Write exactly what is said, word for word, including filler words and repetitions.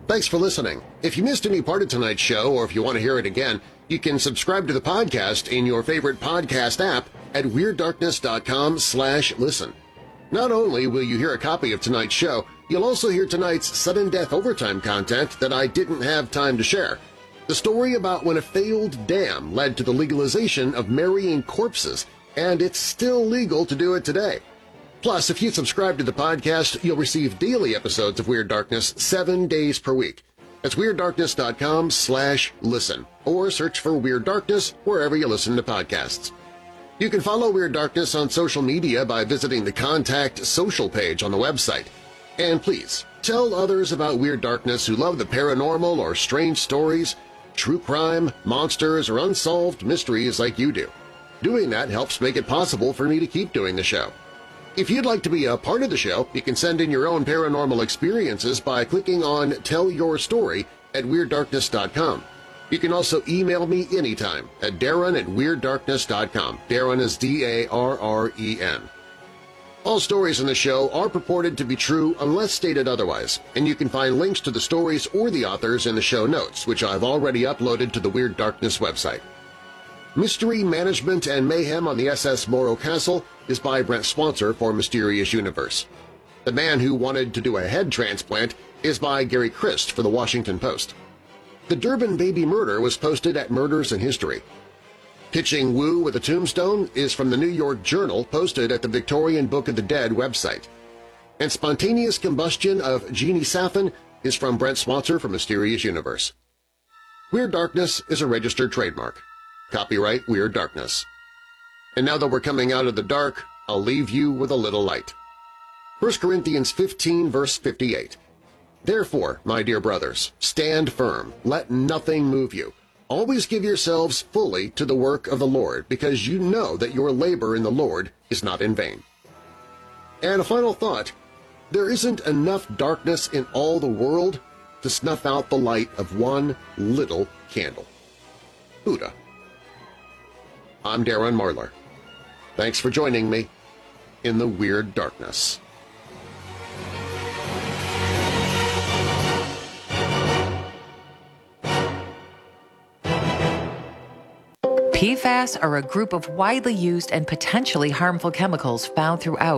Thanks for listening. If you missed any part of tonight's show or if you want to hear it again, you can subscribe to the podcast in your favorite podcast app at Weird Darkness dot com slash listen. Not only will you hear a copy of tonight's show, you'll also hear tonight's sudden death overtime content that I didn't have time to share. The story about when a failed dam led to the legalization of marrying corpses, and it's still legal to do it today. Plus, if you subscribe to the podcast, you'll receive daily episodes of Weird Darkness seven days per week. That's Weird Darkness dot com slash listen, or search for Weird Darkness wherever you listen to podcasts. You can follow Weird Darkness on social media by visiting the Contact Social page on the website. And please, tell others about Weird Darkness who love the paranormal or strange stories, true crime, monsters, or unsolved mysteries like you do. Doing that helps make it possible for me to keep doing the show. If you'd like to be a part of the show, you can send in your own paranormal experiences by clicking on Tell Your Story at Weird Darkness dot com. You can also email me anytime at Darren at Weird Darkness dot com. Darren is D A R R E N. All stories in the show are purported to be true unless stated otherwise, and you can find links to the stories or the authors in the show notes, which I've already uploaded to the Weird Darkness website. Mystery Management and Mayhem on the S S Morro Castle is by Brent Swancer for Mysterious Universe. The Man Who Wanted to Do a Head Transplant is by Gary Christ for The Washington Post. The Durban Baby Murder was posted at Murders in History. Pitching Woo with a Tombstone is from the New York Journal, posted at the Victorian Book of the Dead website. And Spontaneous Combustion of Jeannie Saffin is from Brent Swancer for Mysterious Universe. Weird Darkness is a registered trademark. Copyright Weird Darkness. And now that we're coming out of the dark, I'll leave you with a little light. First Corinthians fifteen, verse fifty-eight. Therefore, my dear brothers, stand firm, let nothing move you. Always give yourselves fully to the work of the Lord, because you know that your labor in the Lord is not in vain. And a final thought, there isn't enough darkness in all the world to snuff out the light of one little candle. Buddha. I'm Darren Marlar. Thanks for joining me in the Weird Darkness. P FAS are a group of widely used and potentially harmful chemicals found throughout